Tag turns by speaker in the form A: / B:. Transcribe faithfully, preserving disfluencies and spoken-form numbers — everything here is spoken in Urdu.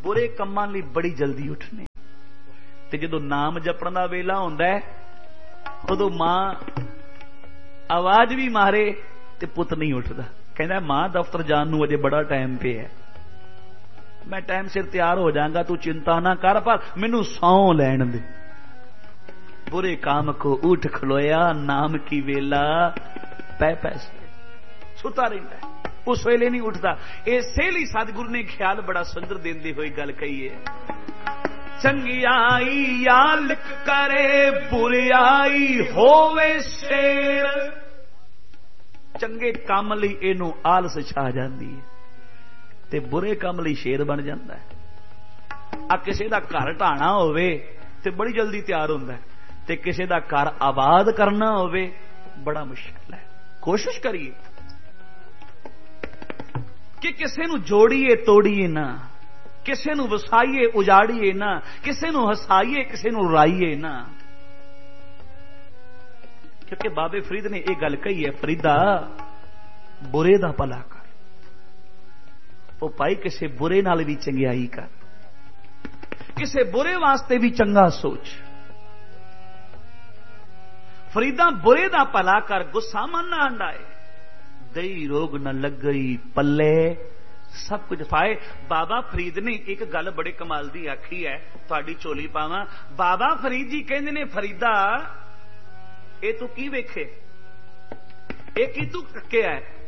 A: برے کماں لئی بڑی جلدی اٹھنے تے جدوں نام جپن دا ویلا ہوندا ہے ادو ماں آواز بھی مارے تے پت نہیں اٹھتا، کہندا ماں دفتر جان نو اجے بڑا ٹائم پہ ہے، میں ٹائم سر تیار ہو جاؤں گا، تو چنتا نہ کر، پر مینوں سو لین دے۔ برے کام کو اٹھ کھلویا، نام کی ویلا پے پیسے ستا رہتا ہے، اس ویلے نہیں اٹھتا۔ اسی لیے ستگرو نے خیال بڑا سندر دیندے ہوئے گل کہی ہے، چنگیائی یا لکھ کرے بریائی ہووے شیر، چنگے کام لئی اینو آلس چھا جاندی ہے تے برے کام لئی شیر بن جاندا ہے۔ آ کسے دا گھر ٹھانا ہووے تے بڑی جلدی تیار ہوندا ہے، تے کسے دا گھر آباد کرنا ہووے بڑا مشکل ہے۔ کوشش کریے کہ کسے نو جوڑیے توڑیے نہ، کسے نو وسائیے اجاڑیے نہ، کسے نو ہسائیے کسے نو رائیے نہ، کیونکہ بابے فرید نے یہ گل کہی ہے، فریدا برے دا بھلا کر، وہ پائی کسے برے نال بھی چنگیائی کر، کسے برے واسطے بھی چنگا سوچ۔ فریدا برے دا بھلا کر، گسا من نہ ہنڈائے، دئی روگ نہ لگ گئی پلے سب کچھ پائے۔ بابا فرید نے ایک گل بڑے کمال دی آکھی ہے، تھوڑی چولی پاواں۔ بابا فرید جی کہندے نے فریدا اے تو کی ویکھے، اے کی تو کیا ہے؟